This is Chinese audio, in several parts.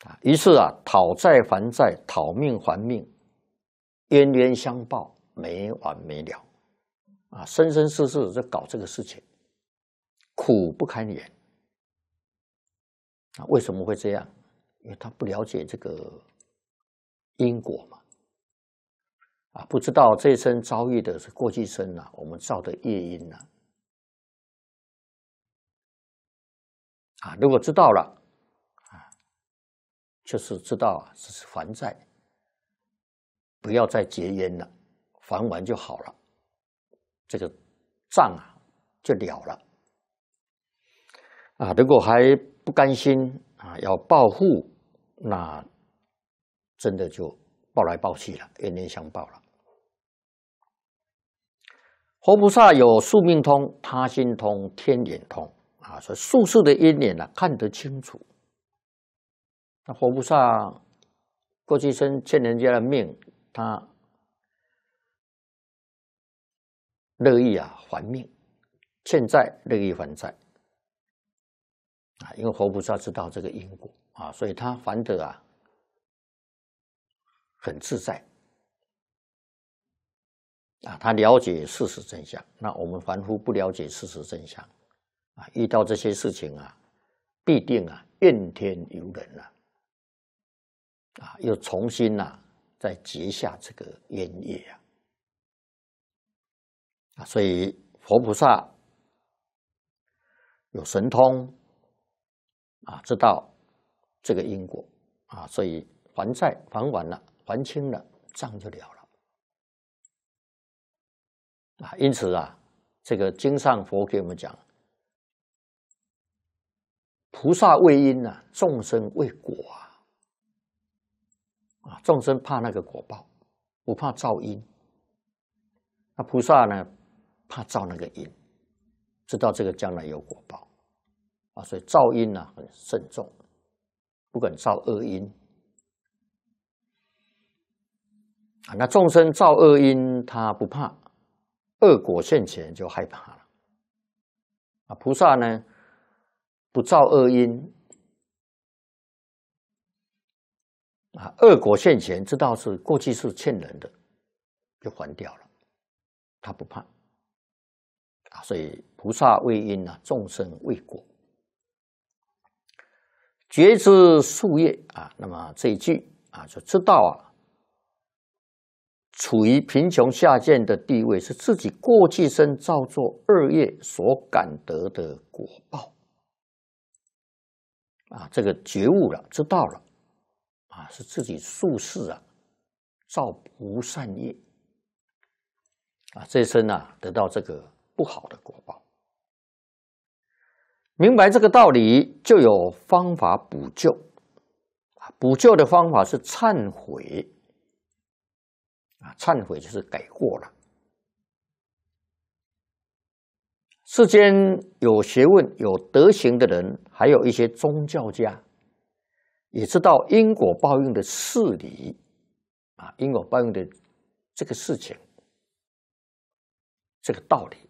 于是讨债还债，讨命还命，冤冤相报，没完没了生生世世在搞这个事情，苦不堪言为什么会这样？因为他不了解这个因果嘛不知道这一生遭遇的是过去生我们造的业因如果知道了就是知道这是还债，不要再结冤了，还完就好了，这个账就了了如果还不甘心要报复，那真的就报来报去了，冤冤相报了。活菩萨有宿命通、他心通、天眼通所以术士的因缘看得清楚。那活菩萨过去生欠人家的命，他乐意还命，欠债乐意还债因为活菩萨知道这个因果所以他还得很自在他了解事实真相。那我们凡夫不了解事实真相遇到这些事情必定怨天尤人又重新再结下这个冤业所以佛菩萨有神通知道这个因果所以还债还完了，还清了，账就了了因此这个经上佛给我们讲，菩萨为因众生为果众生怕那个果报，不怕造因。那菩萨呢，怕造那个因，知道这个将来有果报所以造因很慎重，不敢造恶因那众生造恶因他不怕，恶果现前就害怕了菩萨呢不造恶因恶果现前，知道是过去是欠人的，就还掉了，他不怕所以菩萨为因众生为果。觉知夙业那么这一句就知道处于贫穷下贱的地位，是自己过去生造作恶业所感得的果报这个觉悟了，知道了是自己宿世造不善业这一生得到这个不好的果报。明白这个道理，就有方法补救补救的方法是忏悔忏悔就是改过了。世间有学问有德行的人，还有一些宗教家，也知道因果报应的事理因果报应的这个事情，这个道理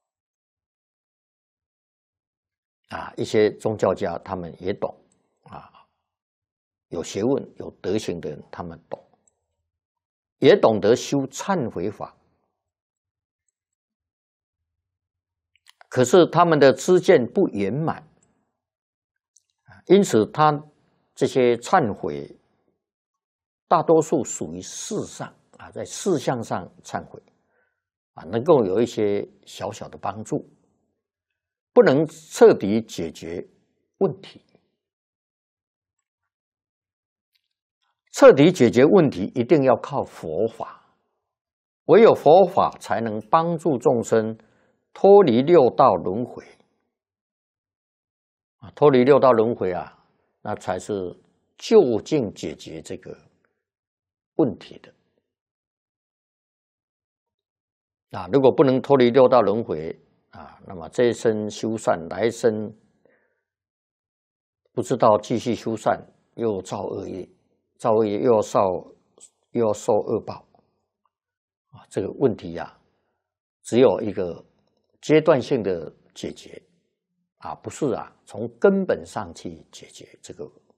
一些宗教家他们也懂有学问有德行的人他们懂，也懂得修忏悔法，可是他们的知见不圆满因此他这些忏悔大多数属于事上在事项上忏悔能够有一些小小的帮助，不能彻底解决问题。彻底解决问题一定要靠佛法，唯有佛法才能帮助众生脱离六道轮回脱离六道轮回那才是究竟解决这个问题的如果不能脱离六道轮回那么这一生修善，来生不知道继续修善，又造恶业，造恶业又要受恶报这个问题只有一个阶段性的解决不是从根本上去解决这个